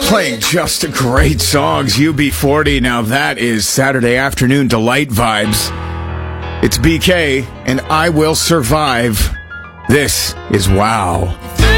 Playing just great songs. UB40. Now that is Saturday afternoon delight vibes. It's BK and I Will Survive. This is Wow.